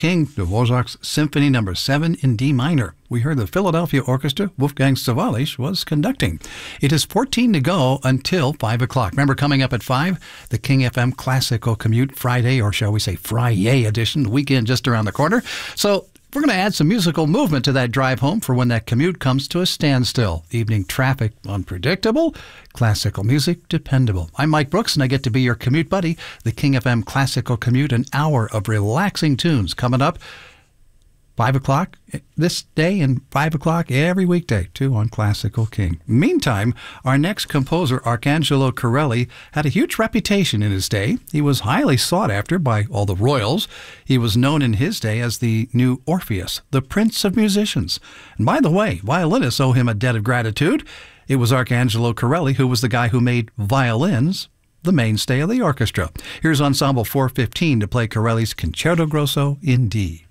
King, Dvorak's Symphony No. 7 in D minor. We heard the Philadelphia Orchestra, Wolfgang Sawallisch, was conducting. It is 14 to go until 5 o'clock. Remember, coming up at 5, the King FM Classical Commute Friday, or shall we say Friday edition, the weekend just around the corner. So we're going to add some musical movement to that drive home for when that commute comes to a standstill. Evening traffic unpredictable, classical music dependable. I'm Mike Brooks, and I get to be your commute buddy. The King FM Classical Commute, an hour of relaxing tunes coming up. 5 o'clock this day and 5 o'clock every weekday, too, on Classical King. Meantime, our next composer, Arcangelo Corelli, had a huge reputation in his day. He was highly sought after by all the royals. He was known in his day as the new Orpheus, the prince of musicians. And by the way, violinists owe him a debt of gratitude. It was Arcangelo Corelli who was the guy who made violins the mainstay of the orchestra. Here's Ensemble 415 to play Corelli's Concerto Grosso in D.